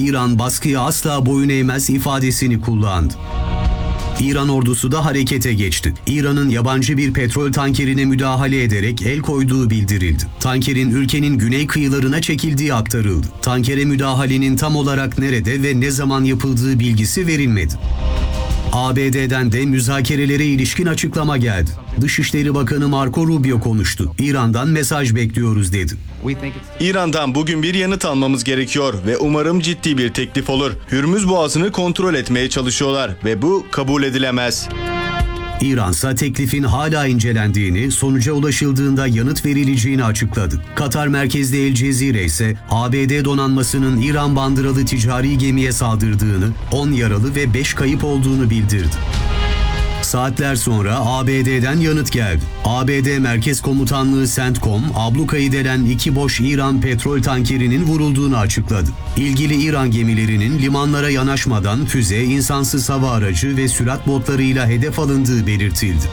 İran baskıya asla boyun eğmez ifadesini kullandı. İran ordusu da harekete geçti. İran'ın yabancı bir petrol tankerine müdahale ederek el koyduğu bildirildi. Tankerin ülkenin güney kıyılarına çekildiği aktarıldı. Tankere müdahalenin tam olarak nerede ve ne zaman yapıldığı bilgisi verilmedi. ABD'den de müzakerelere ilişkin açıklama geldi. Dışişleri Bakanı Marco Rubio konuştu. İran'dan mesaj bekliyoruz dedi. İran'dan bugün bir yanıt almamız gerekiyor ve umarım ciddi bir teklif olur. Hürmüz Boğazı'nı kontrol etmeye çalışıyorlar ve bu kabul edilemez. İran'sa teklifin hala incelendiğini, sonuca ulaşıldığında yanıt verileceğini açıkladı. Katar merkezli El Cezire ise ABD donanmasının İran bandıralı ticari gemiye saldırdığını, 10 yaralı ve 5 kayıp olduğunu bildirdi. Saatler sonra ABD'den yanıt geldi. ABD Merkez Komutanlığı CENTCOM, ablukayı delen 2 boş İran petrol tankerinin vurulduğunu açıkladı. İlgili İran gemilerinin limanlara yanaşmadan füze, insansız hava aracı ve sürat botlarıyla hedef alındığı belirtildi.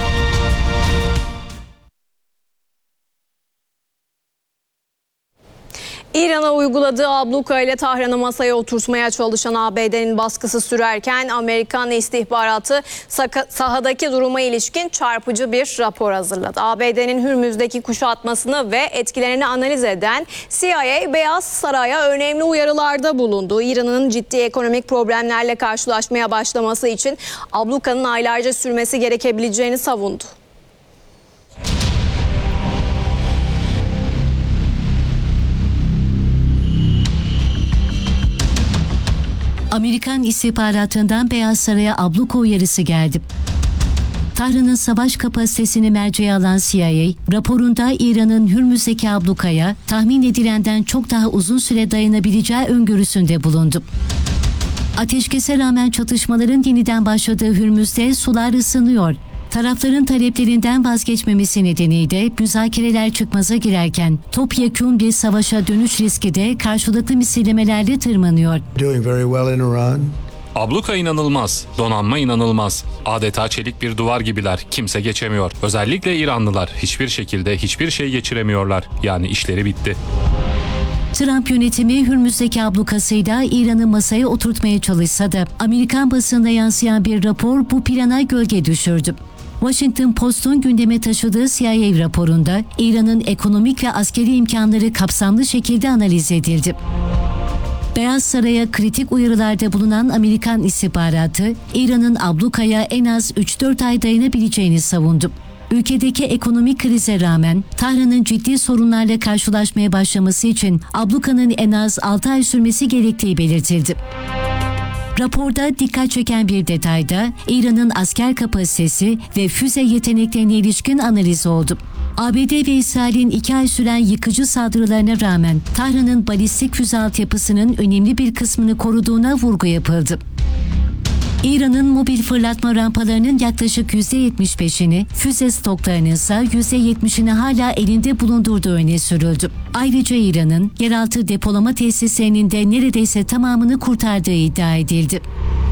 İran'a uyguladığı abluka ile Tahran'ı masaya oturtmaya çalışan ABD'nin baskısı sürerken Amerikan istihbaratı sahadaki duruma ilişkin çarpıcı bir rapor hazırladı. ABD'nin Hürmüz'deki kuşatmasını ve etkilerini analiz eden CIA, Beyaz Saray'a önemli uyarılarda bulundu. İran'ın ciddi ekonomik problemlerle karşılaşmaya başlaması için ablukanın aylarca sürmesi gerekebileceğini savundu. Amerikan istihbaratından Beyaz Saray'a abluka uyarısı geldi. Tahran'ın savaş kapasitesini merceğe alan CIA, raporunda İran'ın Hürmüz'deki ablukaya tahmin edilenden çok daha uzun süre dayanabileceği öngörüsünde bulundu. Ateşkese rağmen çatışmaların yeniden başladığı Hürmüz'de sular ısınıyor. Tarafların taleplerinden vazgeçmemesi nedeniyle müzakereler çıkmaza girerken topyekun bir savaşa dönüş riski de karşılıklı misillemelerle tırmanıyor. Abluka inanılmaz, donanma inanılmaz. Adeta çelik bir duvar gibiler, kimse geçemiyor. Özellikle İranlılar hiçbir şekilde hiçbir şey geçiremiyorlar. Yani işleri bitti. Trump yönetimi Hürmüz'deki ablukasıyla İran'ı masaya oturtmaya çalışsa da Amerikan basınına yansıyan bir rapor bu plana gölge düşürdü. Washington Post'un gündeme taşıdığı CIA raporunda İran'ın ekonomik ve askeri imkanları kapsamlı şekilde analiz edildi. Beyaz Saray'a kritik uyarılarda bulunan Amerikan istihbaratı, İran'ın ablukaya en az 3-4 ay dayanabileceğini savundu. Ülkedeki ekonomik krize rağmen Tahran'ın ciddi sorunlarla karşılaşmaya başlaması için ablukanın en az 6 ay sürmesi gerektiği belirtildi. Raporda dikkat çeken bir detay da İran'ın asker kapasitesi ve füze yeteneklerine ilişkin analiz oldu. ABD ve İsrail'in 2 ay süren yıkıcı saldırılarına rağmen Tahran'ın balistik füze altyapısının önemli bir kısmını koruduğuna vurgu yapıldı. İran'ın mobil fırlatma rampalarının yaklaşık %75'ini, füze stoklarının ise %70'ini hala elinde bulundurduğu öne sürüldü. Ayrıca İran'ın yeraltı depolama tesislerinin de neredeyse tamamını kurtardığı iddia edildi.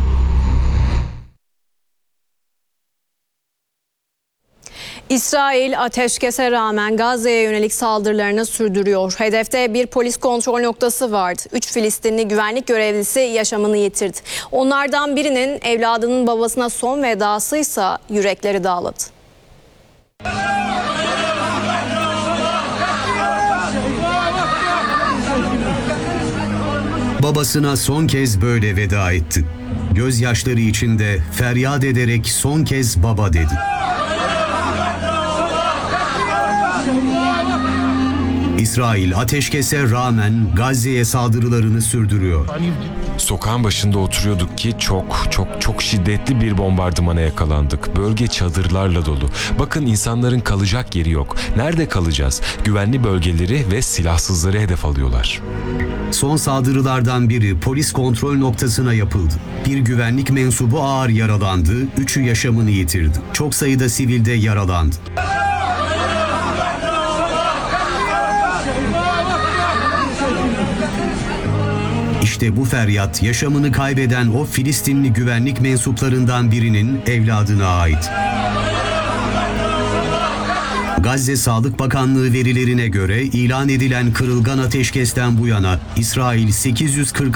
İsrail ateşkese rağmen Gazze'ye yönelik saldırılarını sürdürüyor. Hedefte bir polis kontrol noktası vardı. 3 Filistinli güvenlik görevlisi yaşamını yitirdi. Onlardan birinin evladının babasına son vedasıysa yürekleri dağladı. Babasına son kez böyle veda etti. Gözyaşları içinde feryat ederek son kez baba dedi. İsrail ateşkese rağmen Gazze'ye saldırılarını sürdürüyor. Sokağın başında oturuyorduk ki çok şiddetli bir bombardımana yakalandık. Bölge çadırlarla dolu. Bakın insanların kalacak yeri yok. Nerede kalacağız? Güvenli bölgeleri ve silahsızları hedef alıyorlar. Son saldırılardan biri polis kontrol noktasına yapıldı. Bir güvenlik mensubu ağır yaralandı, 3'ü yaşamını yitirdi. Çok sayıda sivil de yaralandı. İşte bu feryat yaşamını kaybeden o Filistinli güvenlik mensuplarından birinin evladına ait. Gazze Sağlık Bakanlığı verilerine göre ilan edilen kırılgan ateşkesten bu yana İsrail 840